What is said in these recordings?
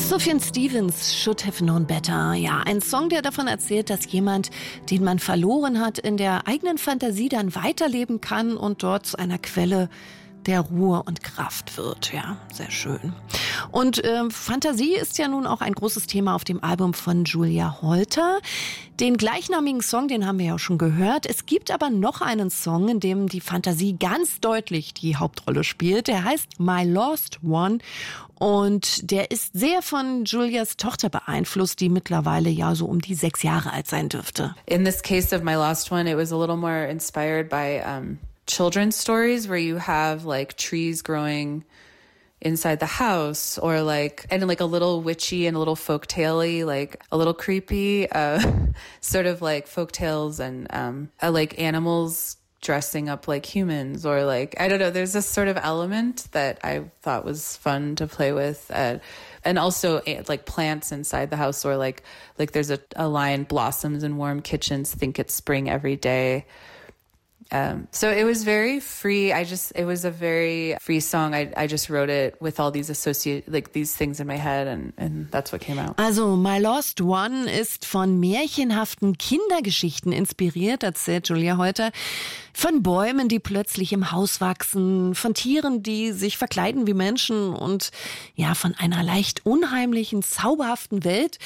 Sufjan Stevens, Should Have Known Better. Ja, ein Song, der davon erzählt, dass jemand, den man verloren hat, in der eigenen Fantasie dann weiterleben kann und dort zu einer Quelle der Ruhe und Kraft wird. Ja, sehr schön. Und Fantasie ist ja nun auch ein großes Thema auf dem Album von Julia Holter. Den gleichnamigen Song, den haben wir ja auch schon gehört. Es gibt aber noch einen Song, in dem die Fantasie ganz deutlich die Hauptrolle spielt. Der heißt My Lost One. Und der ist sehr von Julias Tochter beeinflusst, die mittlerweile ja so um die 6 Jahre alt sein dürfte. In this case of My Lost One, it was a little more inspired by children's stories where you have like trees growing inside the house or like a little witchy and a little folktale-y, like a little creepy, sort of like folktales and like animals dressing up like humans or like, I don't know, there's this sort of element that I thought was fun to play with. And also like plants inside the house or like there's a line, blossoms in warm kitchens, think it's spring every day. So it was very free. It was a very free song. I just wrote it with all these these things in my head and that's what came out. Also My Lost One ist von märchenhaften Kindergeschichten inspiriert, erzählt Julia Holter. Von Bäumen, die plötzlich im Haus wachsen, von Tieren, die sich verkleiden wie Menschen und ja, von einer leicht unheimlichen, zauberhaften Welt.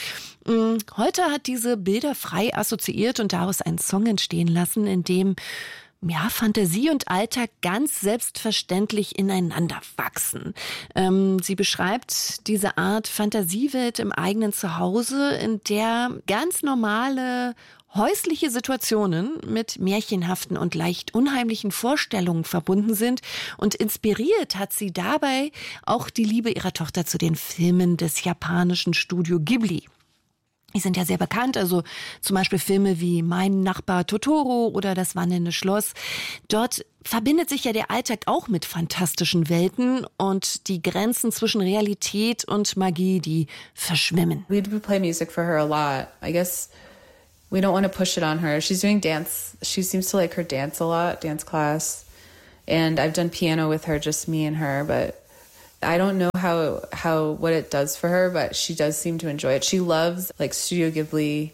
Holter hat diese Bilder frei assoziiert und daraus einen Song entstehen lassen, in dem ja, Fantasie und Alltag ganz selbstverständlich ineinander wachsen. Sie beschreibt diese Art Fantasiewelt im eigenen Zuhause, in der ganz normale häusliche Situationen mit märchenhaften und leicht unheimlichen Vorstellungen verbunden sind. Und inspiriert hat sie dabei auch die Liebe ihrer Tochter zu den Filmen des japanischen Studio Ghibli. Die sind ja sehr bekannt, also zum Beispiel Filme wie Mein Nachbar Totoro oder Das wandelnde Schloss. Dort verbindet sich ja der Alltag auch mit fantastischen Welten und die Grenzen zwischen Realität und Magie, die verschwimmen. We play music for her a lot. I guess we don't want to push it on her. She's doing dance. She seems to like her dance a lot, dance class. And I've done piano with her, just me and her, but I don't know what it does for her, but she does seem to enjoy it. She loves like Studio Ghibli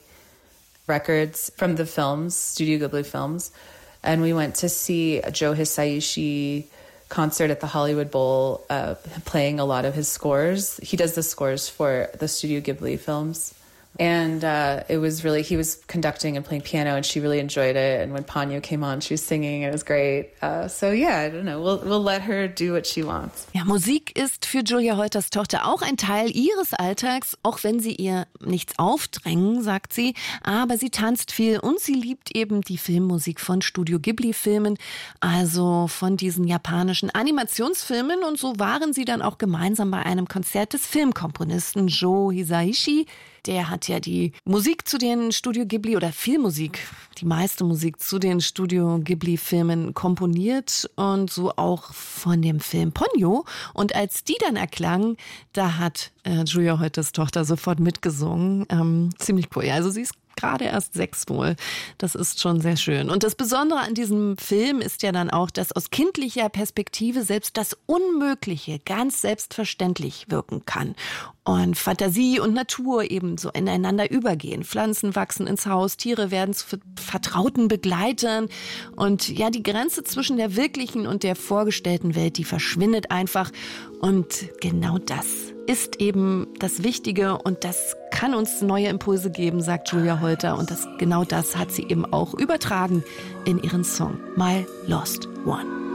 records from the films, Studio Ghibli films. And we went to see a Joe Hisaishi concert at the Hollywood Bowl, playing a lot of his scores. He does the scores for the Studio Ghibli films. And it was really, he was conducting and playing piano and she really enjoyed it. And when Ponyo came on, she was singing. It was great. So yeah, I don't know. We'll let her do what she wants. Ja, Musik ist für Julia Holters Tochter auch ein Teil ihres Alltags, auch wenn sie ihr nichts aufdrängen, sagt sie. Aber sie tanzt viel und sie liebt eben die Filmmusik von Studio Ghibli-Filmen, also von diesen japanischen Animationsfilmen. Und so waren sie dann auch gemeinsam bei einem Konzert des Filmkomponisten Joe Hisaishi. Der hat ja die Musik zu den Studio Ghibli oder Filmmusik, die meiste Musik zu den Studio Ghibli-Filmen komponiert und so auch von dem Film Ponyo. Und als die dann erklang, da hat Julia Holters Tochter sofort mitgesungen. Ziemlich cool. Also sie ist gerade erst 6 wohl. Das ist schon sehr schön. Und das Besondere an diesem Film ist ja dann auch, dass aus kindlicher Perspektive selbst das Unmögliche ganz selbstverständlich wirken kann. Und Fantasie und Natur eben so ineinander übergehen. Pflanzen wachsen ins Haus, Tiere werden zu vertrauten Begleitern. Und ja, die Grenze zwischen der wirklichen und der vorgestellten Welt, die verschwindet einfach. Und genau das ist eben das Wichtige und das kann uns neue Impulse geben, sagt Julia Holter. Und genau das hat sie eben auch übertragen in ihren Song My Lost One.